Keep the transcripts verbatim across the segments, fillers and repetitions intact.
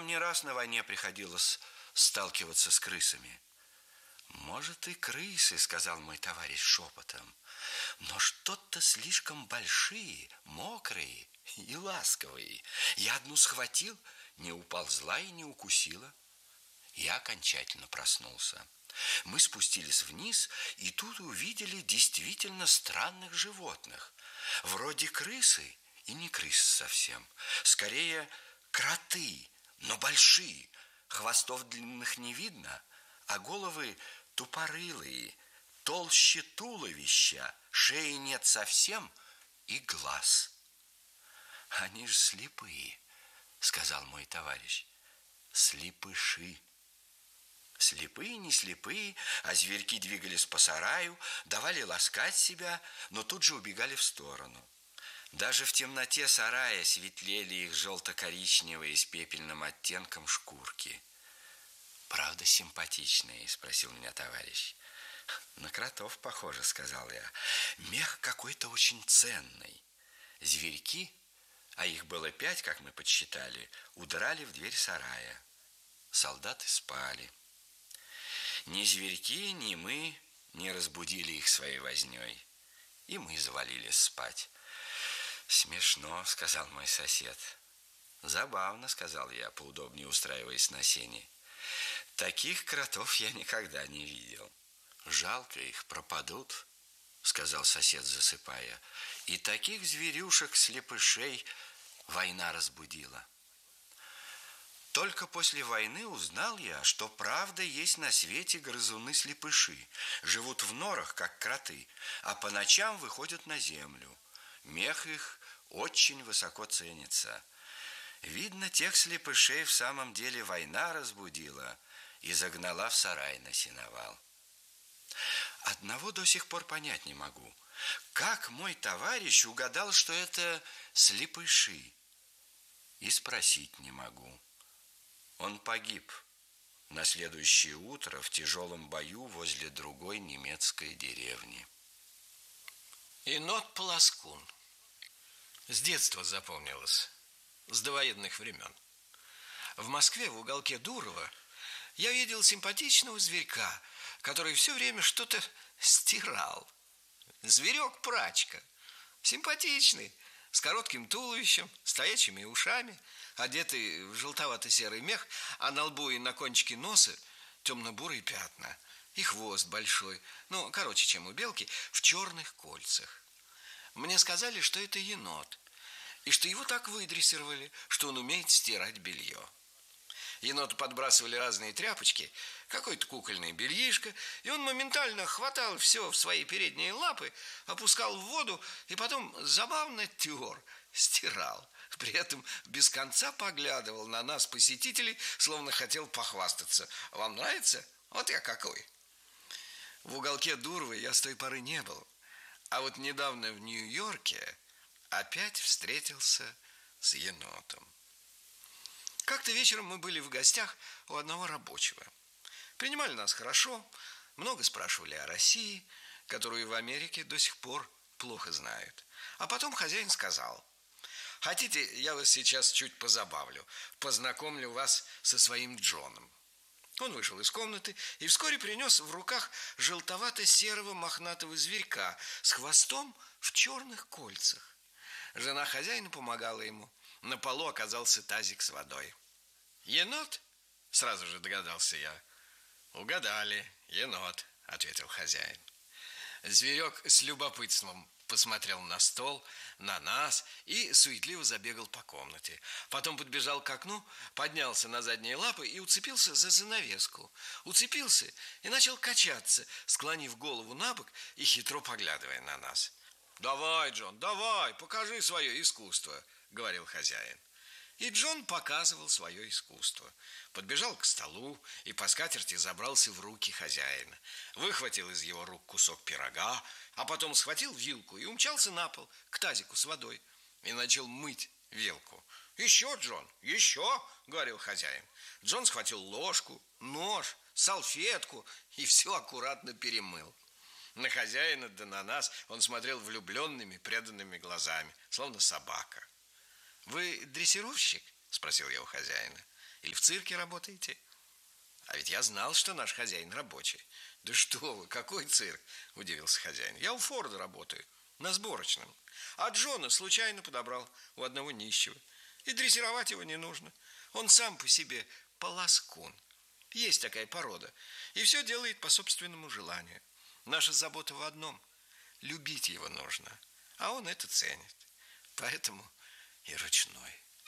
нам не раз на войне приходилось сталкиваться с крысами. Может, и крысы, сказал мой товарищ шепотом, но что-то слишком большие, мокрые и ласковые. Я одну схватил, не уползла и не укусила. Я окончательно проснулся. Мы спустились вниз и тут увидели действительно странных животных. Вроде крысы и не крысы совсем. Скорее, кроты, но большие. Хвостов длинных не видно, а головы тупорылые, толще туловища, шеи нет совсем и глаз. Они же слепые, сказал мой товарищ. Слепыши. Слепые, не слепые, а зверьки двигались по сараю, давали ласкать себя, но тут же убегали в сторону. Даже в темноте сарая светлели их желто-коричневые с пепельным оттенком шкурки. «Правда симпатичные?» – спросил меня товарищ. «На кротов похоже», – сказал я. «Мех какой-то очень ценный». Зверьки, а их было пять, как мы подсчитали, удрали в дверь сарая. Солдаты спали. Ни зверьки, ни мы не разбудили их своей вознёй. И мы завалились спать. «Смешно», — сказал мой сосед. «Забавно», — сказал я, поудобнее устраиваясь на сене. «Таких кротов я никогда не видел». «Жалко их, пропадут», — сказал сосед, засыпая. «И таких зверюшек-слепышей война разбудила». Только после войны узнал я, что правда есть на свете грызуны-слепыши. Живут в норах, как кроты, а по ночам выходят на землю. Мех их очень высоко ценится. Видно, тех слепышей в самом деле война разбудила и загнала в сарай на сеновал. Одного до сих пор понять не могу. Как мой товарищ угадал, что это слепыши? И спросить не могу. Он погиб на следующее утро в тяжелом бою возле другой немецкой деревни. Енот Полоскун. С детства запомнилось, с довоенных времен. В Москве, в уголке Дурова, я видел симпатичного зверька, который все время что-то стирал. Зверек-прачка, симпатичный, с коротким туловищем, стоячими ушами, одетый в желтовато-серый мех, а на лбу и на кончике носа темно-бурые пятна. И хвост большой, ну, короче, чем у белки, в черных кольцах. Мне сказали, что это енот, и что его так выдрессировали, что он умеет стирать белье. Еноту подбрасывали разные тряпочки, какое-то кукольное бельишко, и он моментально хватал все в свои передние лапы, опускал в воду и потом забавно тер, стирал. При этом без конца поглядывал на нас, посетителей, словно хотел похвастаться. «Вам нравится? Вот я какой!» В уголке Дурова я с той поры не был, а вот недавно в Нью-Йорке опять встретился с енотом. Как-то вечером мы были в гостях у одного рабочего. Принимали нас хорошо, много спрашивали о России, которую в Америке до сих пор плохо знают. А потом хозяин сказал: «Хотите, я вас сейчас чуть позабавлю, познакомлю вас со своим Джоном». Он вышел из комнаты и вскоре принес в руках желтовато-серого мохнатого зверька с хвостом в черных кольцах. Жена хозяина помогала ему. На полу оказался тазик с водой. «Енот?» – сразу же догадался я. «Угадали, енот», – ответил хозяин. Зверек с любопытством посмотрел на стол, на нас и суетливо забегал по комнате. Потом подбежал к окну, поднялся на задние лапы и уцепился за занавеску. Уцепился и начал качаться, склонив голову на бок и хитро поглядывая на нас. «Давай, Джон, давай, покажи свое искусство», — говорил хозяин. И Джон показывал свое искусство. Подбежал к столу и по скатерти забрался в руки хозяина. Выхватил из его рук кусок пирога, а потом схватил вилку и умчался на пол к тазику с водой и начал мыть вилку. «Еще, Джон, еще!» — говорил хозяин. Джон схватил ложку, нож, салфетку и все аккуратно перемыл. На хозяина да на нас он смотрел влюбленными, преданными глазами, словно собака. «Вы дрессировщик?» – спросил я у хозяина. «Или в цирке работаете? А ведь я знал, что наш хозяин рабочий. Да что вы, какой цирк? Удивился хозяин. Я у Форда работаю, на сборочном. А Джона случайно подобрал у одного нищего. И дрессировать его не нужно. Он сам по себе полоскун. Есть такая порода. И все делает по собственному желанию. Наша забота в одном. Любить его нужно. А он это ценит. Поэтому и ручной.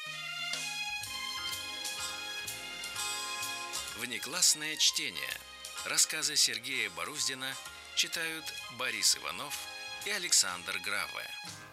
Внеклассное чтение. Рассказы Сергея Боруздина читают Борис Иванов и Александр Граве.